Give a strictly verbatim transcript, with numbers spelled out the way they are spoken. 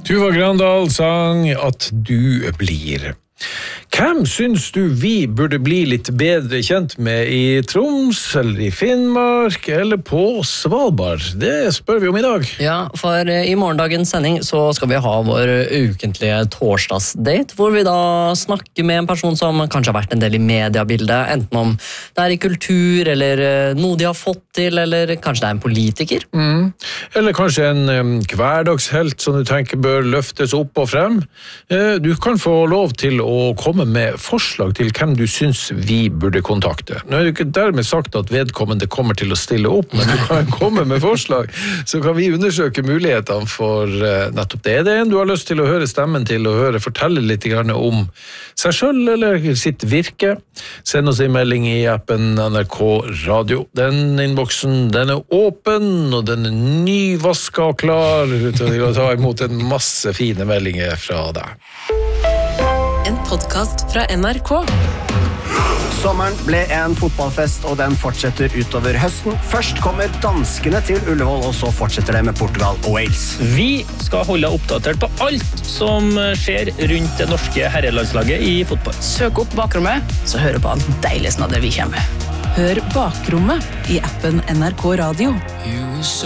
Tuva Grandal sang at du blir. Hvem syns du vi burde bli litt bedre kjent med i Troms, eller i Finnmark, eller på Svalbard? Det spør vi om i dag. Ja, for i morgendagens sending så skal vi ha vår ukentlige torsdagsdate, hvor vi da snakker med en person som kanskje har vært en del i mediebildet, enten om det er i kultur, eller noe de har fått til, eller kanskje det er en politiker. Mm. Eller kanskje en um, hverdagshelt som du tenker bør løftes opp og frem. Uh, du kan få lov til å komme med forslag til hvem du syns vi burde kontakte. Nå er det ikke dermed sagt at vedkommende kommer til å stille opp, men du kan komme med forslag, så kan vi undersøke mulighetene for uh, nettopp det. Er det en du har lyst til å høre stemmen til og høre fortelle litt grann om seg selv eller sitt virke? Send oss en melding i appen N R K Radio. Den innboksen, den er åpen, og den er nyvasket og klar til å ta imot en masse fine meldinger fra deg. En podcast fra N R K. Sommeren ble en fotballfest, og den fortsetter utover høsten. Først kommer danskene til Ullevål, og så fortsetter det med Portugal og Wales. Vi skal holde oppdatert på alt som skjer rundt det norske herrelandslaget i fotball. Søk opp Bakrommet, så hører på alt deilig snadder vi kommer med. Hør Bakrommet i appen N R K Radio.